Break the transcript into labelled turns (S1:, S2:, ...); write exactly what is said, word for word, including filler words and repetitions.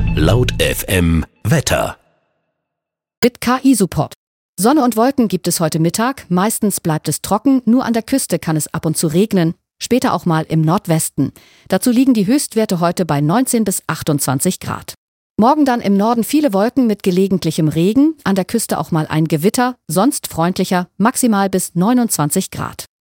S1: Laut F M Wetter.
S2: Mit K I-Support. Sonne und Wolken gibt es heute Mittag, meistens bleibt es trocken, nur an der Küste kann es ab und zu regnen, später auch mal im Nordwesten. Dazu liegen die Höchstwerte heute bei neunzehn bis achtundzwanzig Grad. Morgen dann im Norden viele Wolken mit gelegentlichem Regen, an der Küste auch mal ein Gewitter, sonst freundlicher, maximal bis neunundzwanzig Grad.